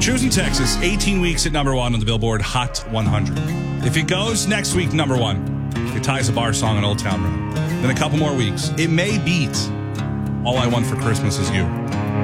Choosing Texas, 18 weeks at number one on the Billboard Hot 100. If it goes next week, number one, it ties a bar song on Old Town Road. Then a couple more weeks, it may beat All I Want for Christmas Is You.